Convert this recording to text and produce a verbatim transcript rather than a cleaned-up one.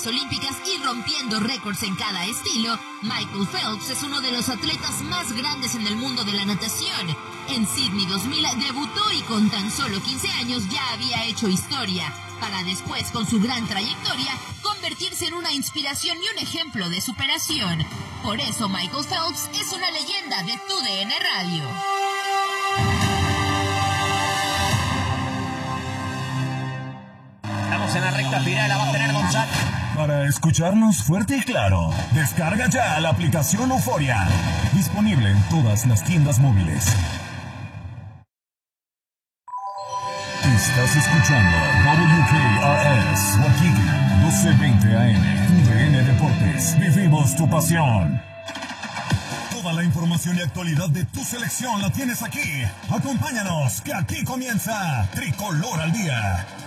medallas olímpicas y rompiendo récords en cada estilo, Michael Phelps es uno de los atletas más grandes en el mundo de la natación. En Sydney dos mil debutó y con tan solo quince años ya había hecho historia, para después, con su gran trayectoria, convertirse en una inspiración y un ejemplo de superación. Por eso Michael Phelps es una leyenda de Tu D N Radio. Estamos en la recta final, la va a tener González. Para escucharnos fuerte y claro, descarga ya la aplicación Euforia. Disponible en todas las tiendas móviles. Estás escuchando W K R S Waukegan doce veinte A M. Tu D N Deportes. Vivimos tu pasión. Toda la información y actualidad de tu selección la tienes aquí. Acompáñanos, que aquí comienza Tricolor al Día.